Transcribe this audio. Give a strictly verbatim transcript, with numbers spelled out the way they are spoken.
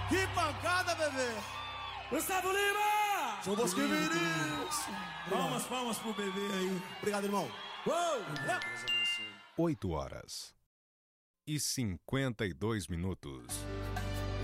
Que pancada, bebê! Gustavo Lima! São Bosco e Vinícius! Palmas, palmas pro bebê aí. Obrigado, irmão. Uou! oito horas e cinquenta e dois minutos.